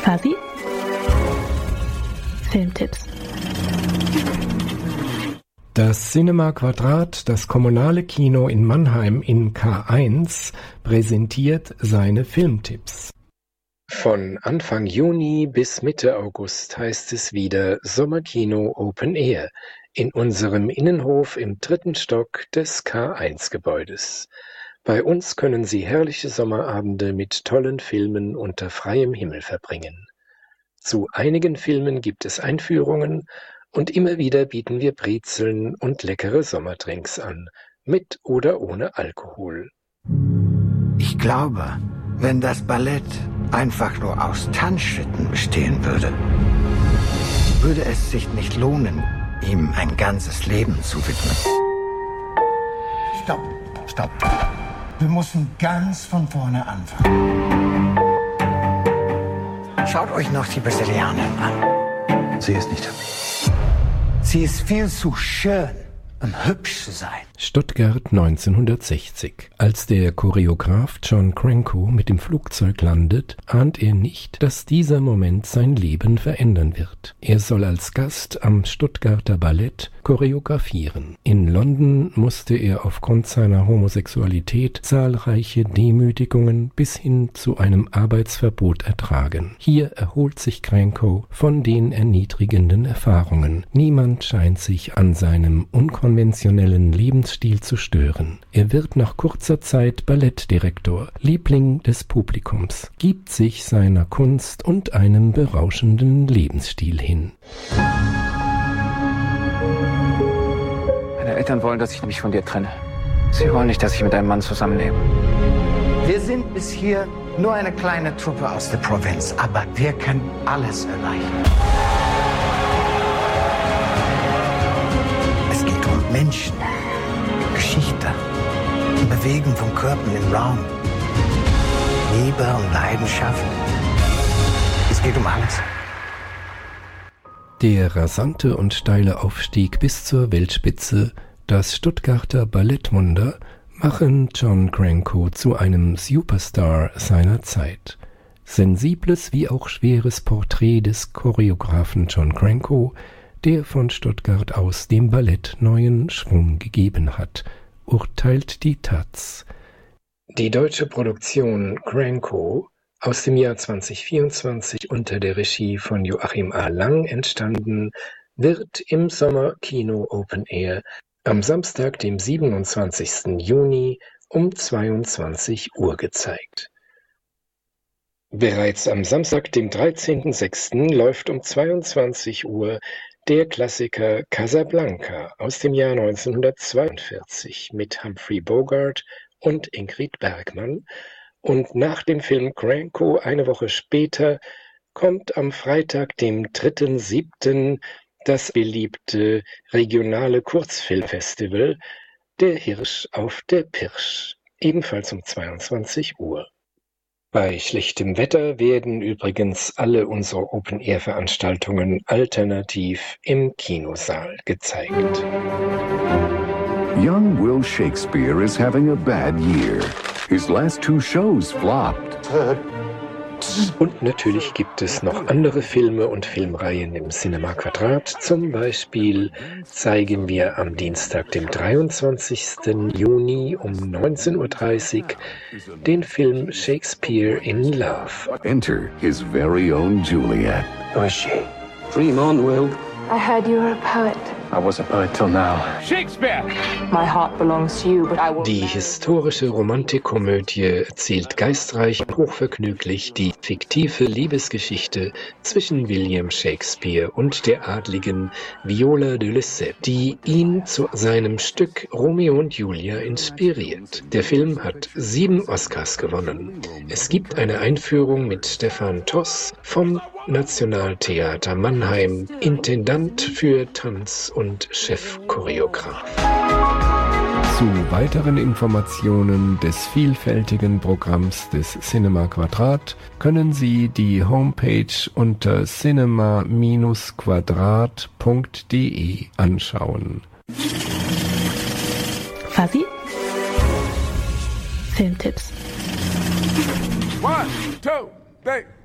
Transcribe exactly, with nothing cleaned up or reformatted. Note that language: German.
Fuzzy Filmtipps. Das Cinema Quadrat, das kommunale Kino in Mannheim in K eins, präsentiert seine Filmtipps. Von Anfang Juni bis Mitte August heißt es wieder Sommerkino Open Air in unserem Innenhof im dritten Stock des K eins Gebäudes. Bei uns können Sie herrliche Sommerabende mit tollen Filmen unter freiem Himmel verbringen. Zu einigen Filmen gibt es Einführungen und immer wieder bieten wir Brezeln und leckere Sommerdrinks an, mit oder ohne Alkohol. Ich glaube, wenn das Ballett einfach nur aus Tanzschritten bestehen würde, würde es sich nicht lohnen, ihm ein ganzes Leben zu widmen. Stopp, stopp. Wir müssen ganz von vorne anfangen. Schaut euch noch die Brasilianerin an. Sie ist nicht. Sie ist viel zu schön, um hübsch zu sein. Stuttgart neunzehnhundertsechzig. Als der Choreograf John Cranko mit dem Flugzeug landet, ahnt er nicht, dass dieser Moment sein Leben verändern wird. Er soll als Gast am Stuttgarter Ballett choreografieren. In London musste er aufgrund seiner Homosexualität zahlreiche Demütigungen bis hin zu einem Arbeitsverbot ertragen. Hier erholt sich Cranko von den erniedrigenden Erfahrungen. Niemand scheint sich an seinem unkonventionellen Lebensstil zu stören. Er wird nach kurzer Zeit Ballettdirektor, Liebling des Publikums, gibt sich seiner Kunst und einem berauschenden Lebensstil hin. Meine Eltern wollen, dass ich mich von dir trenne. Sie wollen nicht, dass ich mit einem Mann zusammenlebe. Wir sind bis hier nur eine kleine Truppe aus der Provinz, aber wir können alles erreichen. Es geht um Menschen, Geschichte, um Bewegung von Körpern im Raum, Liebe und Leidenschaft. Es geht um alles. Der rasante und steile Aufstieg bis zur Weltspitze, das Stuttgarter Ballettwunder, machen John Cranko zu einem Superstar seiner Zeit. Sensibles wie auch schweres Porträt des Choreografen John Cranko, der von Stuttgart aus dem Ballett neuen Schwung gegeben hat, urteilt die Taz. Die deutsche Produktion Cranko, aus dem Jahr zweitausendvierundzwanzig unter der Regie von Joachim A. Lang entstanden, wird im Sommerkino Open Air am Samstag, dem siebenundzwanzigsten Juni um zweiundzwanzig Uhr gezeigt. Bereits am Samstag, dem dreizehnten sechsten läuft um zweiundzwanzig Uhr der Klassiker Casablanca aus dem Jahr neunzehnhundertzweiundvierzig mit Humphrey Bogart und Ingrid Bergman. Und nach dem Film Cranko eine Woche später kommt am Freitag, dem dritten siebten das beliebte regionale Kurzfilmfestival Der Hirsch auf der Pirsch, ebenfalls um zweiundzwanzig Uhr. Bei schlechtem Wetter werden übrigens alle unsere Open-Air-Veranstaltungen alternativ im Kinosaal gezeigt. Young Will Shakespeare is having a bad year. His last two shows flopped. Und natürlich gibt es noch andere Filme und Filmreihen im Cinema Quadrat. Zum Beispiel zeigen wir am Dienstag, dem dreiundzwanzigsten Juni um neunzehn Uhr dreißig den Film Shakespeare in Love. Enter his very own Juliet. Who is she? Dream on, Will. I heard you were a poet. I was a poet till now. Shakespeare! My heart belongs to you, but I will... Die historische Romantikkomödie erzählt geistreich und hochvergnüglich die fiktive Liebesgeschichte zwischen William Shakespeare und der adligen Viola de Lesseps, die ihn zu seinem Stück Romeo und Julia inspiriert. Der Film hat sieben Oscars gewonnen. Es gibt eine Einführung mit Stefan Toss vom Nationaltheater Mannheim, Intendant für Tanz und Chefchoreograf. Zu weiteren Informationen des vielfältigen Programms des Cinema Quadrat können Sie die Homepage unter cinema quadrat punkt de anschauen. Fuzzy Filmtipps. One, two, three.